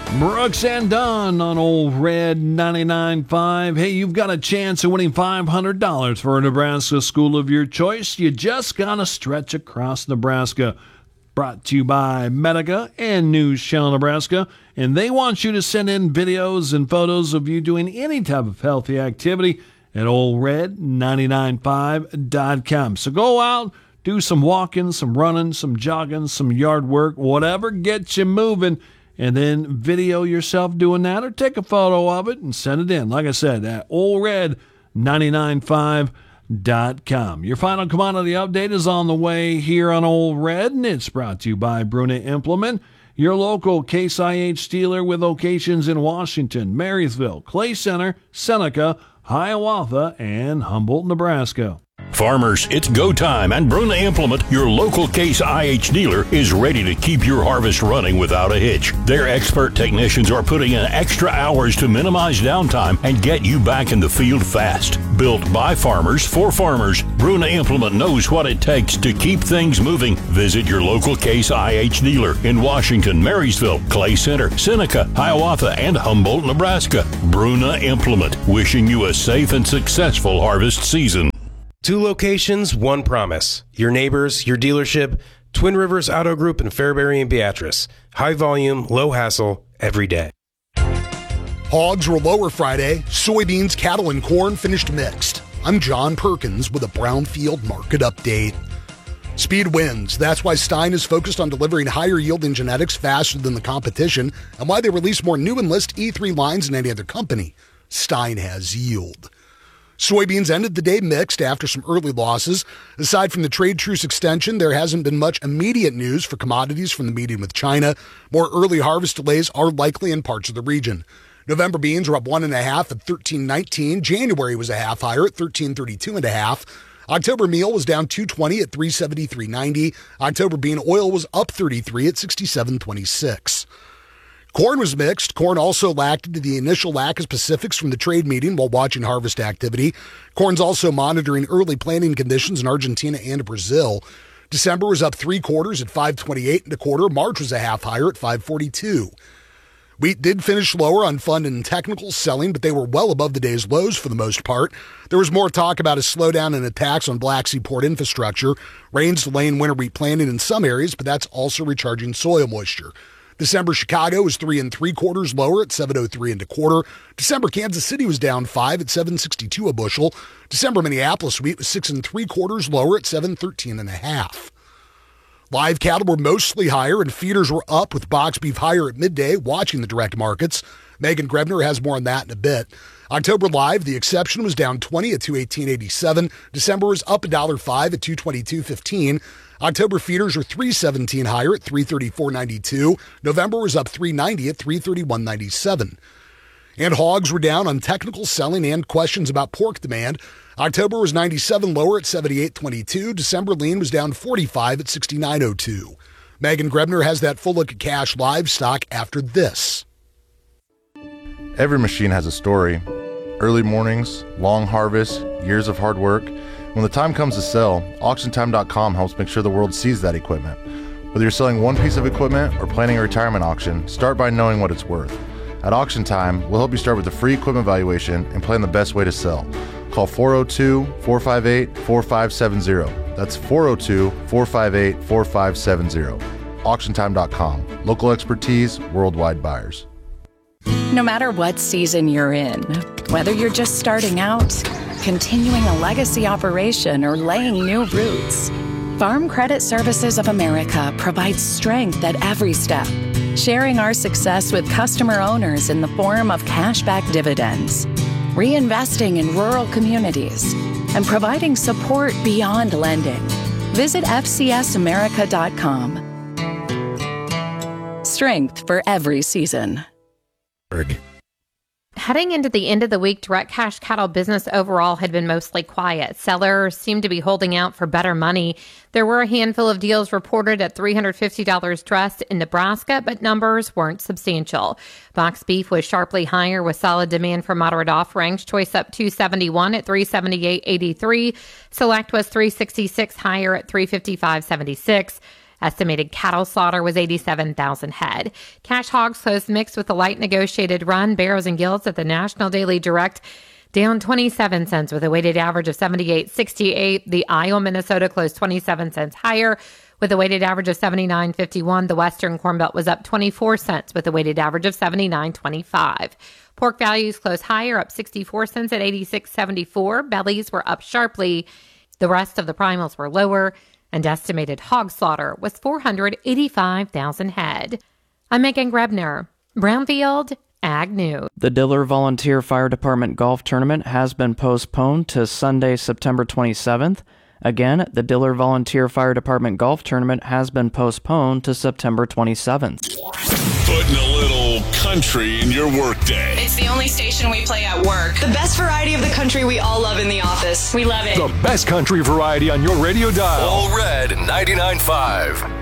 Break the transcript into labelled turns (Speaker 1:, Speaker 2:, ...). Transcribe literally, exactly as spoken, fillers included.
Speaker 1: Brooks and Dunn on Old Red ninety-nine point five. Hey, you've got a chance of winning five hundred dollars for a Nebraska school of your choice. You just got to stretch across Nebraska. Brought to you by Medica and News Channel Nebraska. And they want you to send in videos and photos of you doing any type of healthy activity at old red ninety-nine point five dot com. So go out, do some walking, some running, some jogging, some yard work, whatever gets you moving. And then video yourself doing that or take a photo of it and send it in. Like I said, at old red ninety-nine point five dot com. Your final commodity update is on the way here on Old Red, and it's brought to you by Bruna Implement, your local Case I H dealer with locations in Washington, Marysville, Clay Center, Seneca, Hiawatha, and Humboldt, Nebraska.
Speaker 2: Farmers, it's go time, and Bruna Implement, your local Case I H dealer, is ready to keep your harvest running without a hitch. Their expert technicians are putting in extra hours to minimize downtime and get you back in the field fast. Built by farmers for farmers, Bruna Implement knows what it takes to keep things moving. Visit your local Case I H dealer in Washington, Marysville, Clay Center, Seneca, Hiawatha, and Humboldt, Nebraska. Bruna Implement, wishing you a safe and successful harvest season.
Speaker 3: Two locations, one promise. Your neighbors, your dealership, Twin Rivers Auto Group in Fairbury and Beatrice. High volume, low hassle, every day.
Speaker 4: Hogs were lower Friday. Soybeans, cattle, and corn finished mixed. I'm John Perkins with a Brownfield market update. Speed wins. That's why Stein is focused on delivering higher yielding genetics faster than the competition and why they release more new Enlist E three lines than any other company. Stein has yield. Soybeans ended the day mixed after some early losses. Aside from the trade truce extension, there hasn't been much immediate news for commodities from the meeting with China. More early harvest delays are likely in parts of the region. November beans were up one and a half at thirteen nineteen. January was a half higher at thirteen thirty-two and a half. October meal was down two twenty at three seventy-three ninety. October bean oil was up thirty-three at sixty-seven twenty-six. Corn was mixed. Corn also lacked into the initial lack of specifics from the trade meeting while watching harvest activity. Corn's also monitoring early planting conditions in Argentina and Brazil. December was up three quarters at five twenty-eight and a quarter. March was a half higher at five forty-two. Wheat did finish lower on fund and technical selling, but they were well above the day's lows for the most part. There was more talk about a slowdown in attacks on Black Sea port infrastructure. Rains delaying winter wheat planting in some areas, but that's also recharging soil moisture. December Chicago was three and three quarters lower at seven oh three and a quarter. December Kansas City was down five at seven sixty-two a bushel. December Minneapolis wheat was six and three quarters lower at seven thirteen and a half. Live cattle were mostly higher and feeders were up with box beef higher at midday, watching the direct markets. Megan Grebner has more on that in a bit. October live, the exception was down twenty at two eighteen eighty-seven. December was up one dollar five at two twenty-two fifteen. October feeders were three seventeen higher at three thirty-four ninety-two. November was up three ninety at three thirty-one ninety-seven. And hogs were down on technical selling and questions about pork demand. October was ninety-seven lower at seventy-eight twenty-two. December lean was down forty-five at sixty-nine oh two. Megan Grebner has that full look at cash livestock after this.
Speaker 5: Every machine has a story. Early mornings, long harvests, years of hard work. When the time comes to sell, auction time dot com helps make sure the world sees that equipment. Whether you're selling one piece of equipment or planning a retirement auction, start by knowing what it's worth. At Auction Time, we'll help you start with a free equipment valuation and plan the best way to sell. Call four oh two, four five eight, four five seven zero. That's four oh two, four five eight, four five seven zero. auction time dot com. Local expertise, worldwide buyers.
Speaker 6: No matter what season you're in, whether you're just starting out, continuing a legacy operation, or laying new roots, Farm Credit Services of America provides strength at every step, sharing our success with customer owners in the form of cashback dividends, reinvesting in rural communities, and providing support beyond lending. Visit F C S America dot com. Strength for every season.
Speaker 7: Heading into the end of the week, direct cash cattle business overall had been mostly quiet. Sellers seemed to be holding out for better money. There were a handful of deals reported at three hundred fifty dollars dressed in Nebraska, but numbers weren't substantial. Box beef was sharply higher with solid demand for moderate offerings. Choice up two seventy-one at three seventy-eight eighty-three. Select was three sixty-six higher at three fifty-five seventy-six. Estimated cattle slaughter was eighty-seven thousand head. Cash hogs closed mixed with a light negotiated run. Barrows and Gills at the National Daily Direct down twenty-seven cents with a weighted average of seventy-eight sixty-eight. The Iowa, Minnesota closed twenty-seven cents higher with a weighted average of seventy-nine fifty-one. The Western Corn Belt was up twenty-four cents with a weighted average of seventy-nine twenty-five. Pork values closed higher, up sixty-four cents at eighty-six seventy-four. Bellies were up sharply. The rest of the primals were lower, and estimated hog slaughter was four hundred eighty-five thousand head. I'm Megan Grebner, Brownfield Ag News.
Speaker 8: The Diller Volunteer Fire Department Golf Tournament has been postponed to Sunday, September twenty-seventh. Again, the Diller Volunteer Fire Department Golf Tournament has been postponed to September twenty-seventh.
Speaker 9: Putting a little country in your workday.
Speaker 10: It's the only station we play at work. The best variety of the country we all love in the office. We love it.
Speaker 9: The best country variety on your radio dial. All Red ninety-nine point five.